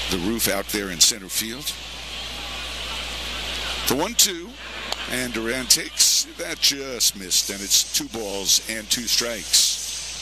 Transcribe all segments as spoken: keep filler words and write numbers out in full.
the roof out there in center field. The one two, and Duran takes, that just missed, and it's two balls and two strikes.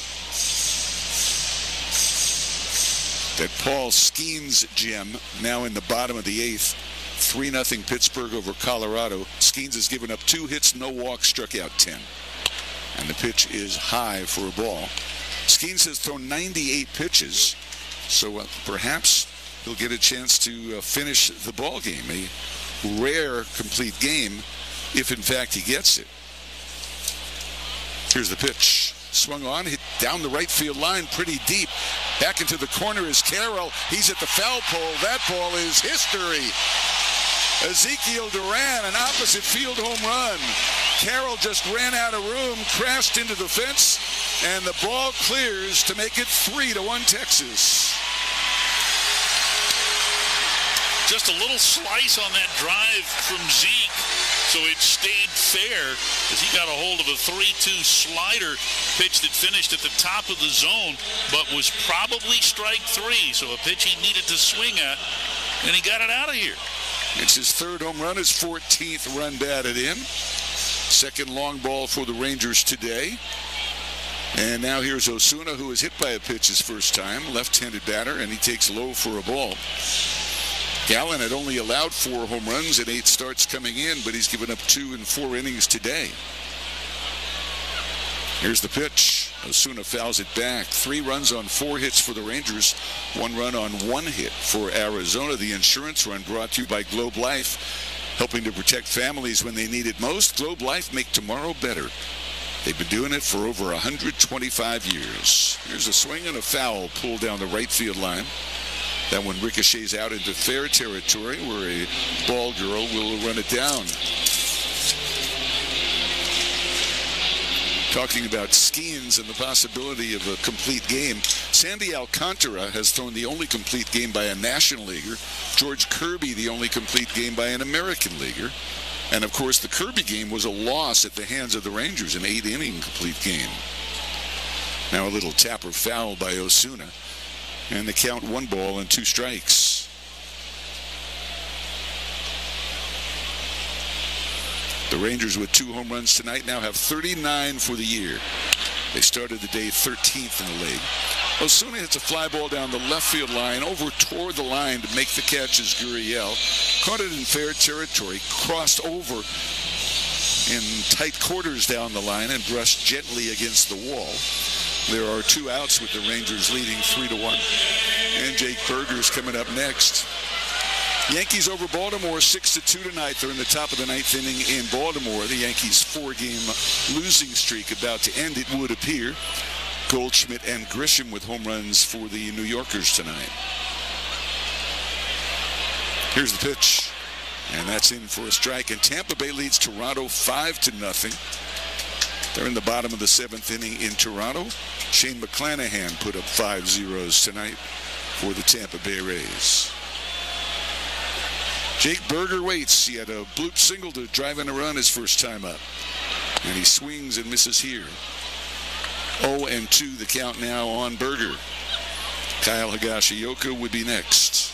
That Paul Skeens gem now in the bottom of the eighth. three nothing Pittsburgh over Colorado. Skeens has given up two hits, no walks, struck out ten. And the pitch is high for a ball. Skeens has thrown ninety-eight pitches, so uh, perhaps he'll get a chance to uh, finish the ball game. A rare complete game, if in fact he gets it. Here's the pitch. Swung on, hit down the right field line pretty deep. Back into the corner is Carroll. He's at the foul pole. That ball is history. Ezekiel Duran, an opposite field home run. Carroll just ran out of room, crashed into the fence, and the ball clears to make it three to one Texas. Just a little slice on that drive from Zeke, so it stayed fair as he got a hold of a three two slider pitch that finished at the top of the zone, but was probably strike three, so a pitch he needed to swing at, and he got it out of here. It's his third home run, his fourteenth run batted in. Second long ball for the Rangers today. And now here's Osuna, who was hit by a pitch his first time, left-handed batter, and he takes low for a ball. Gallen had only allowed four home runs in eight starts coming in, but he's given up two in four innings today. Here's the pitch. Osuna fouls it back. Three runs on four hits for the Rangers. One run on one hit for Arizona. The insurance run brought to you by Globe Life, helping to protect families when they need it most. Globe Life, make tomorrow better. They've been doing it for over one hundred twenty-five years. Here's a swing and a foul pulled down the right field line. That one ricochets out into fair territory where a ball girl will run it down. Talking about Skeens and the possibility of a complete game, Sandy Alcantara has thrown the only complete game by a National Leaguer. George Kirby, the only complete game by an American Leaguer. And, of course, the Kirby game was a loss at the hands of the Rangers, an eight-inning complete game. Now a little tapper foul by Osuna. And the count one ball and two strikes. The Rangers with two home runs tonight now have thirty-nine for the year. They started the day thirteenth in the league. Osuna hits a fly ball down the left field line, over toward the line to make the catch as Gurriel. Caught it in fair territory, crossed over in tight quarters down the line and brushed gently against the wall. There are two outs with the Rangers leading three to one. And Jake Burger's coming up next. Yankees over Baltimore six to two tonight. They're in the top of the ninth inning in Baltimore. The Yankees' four-game losing streak about to end, it would appear. Goldschmidt and Grisham with home runs for the New Yorkers tonight. Here's the pitch, and that's in for a strike. And Tampa Bay leads Toronto five to nothing. They're in the bottom of the seventh inning in Toronto. Shane McClanahan put up five zeros tonight for the Tampa Bay Rays. Jake Burger waits. He had a bloop single to drive in a run his first time up. And he swings and misses here. oh and two the count now on Burger. Kyle Higashioka would be next.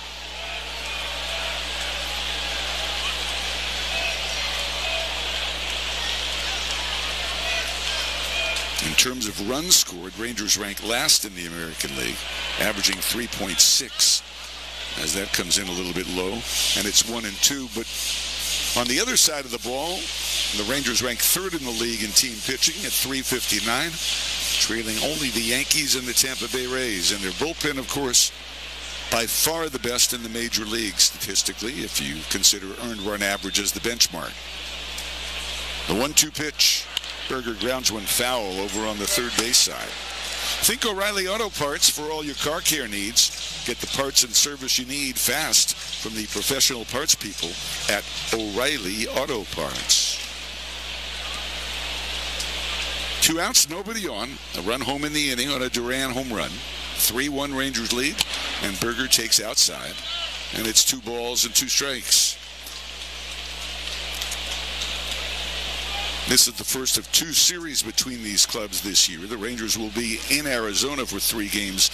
In terms of runs scored, Rangers rank last in the American League, averaging three point six, as that comes in a little bit low, and it's one and two. But on the other side of the ball, the Rangers rank third in the league in team pitching at three fifty-nine, trailing only the Yankees and the Tampa Bay Rays. And their bullpen, of course, by far the best in the major league statistically, if you consider earned run average as the benchmark. The one two pitch. Burger grounds one foul over on the third base side. Think O'Reilly Auto Parts for all your car care needs. Get the parts and service you need fast from the professional parts people at O'Reilly Auto Parts. Two outs, nobody on. A run home in the inning on a Duran home run. three one Rangers lead, and Burger takes outside. And it's two balls and two strikes. This is the first of two series between these clubs this year. The Rangers will be in Arizona for three games